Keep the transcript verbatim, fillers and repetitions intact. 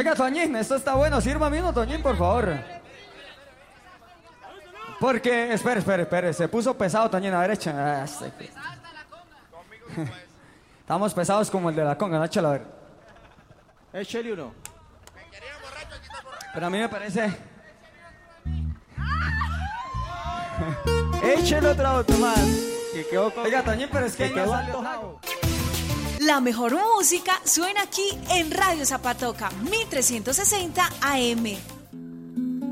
Oiga, Toñín, esto está bueno. Sírvame uno, Toñín, por favor. Porque, espere, espere, espere. Se puso pesado, Toñín. A ver, echa. Ah, sí. Estamos pesados como el de la conga, no, échalo a ver. Échale uno. Pero a mí me parece... Échale otra otro más. Que quedó con... Oiga, Toñín, pero es que... que quedó antojado. La mejor música suena aquí en Radio Zapatoca, mil trescientos sesenta A M.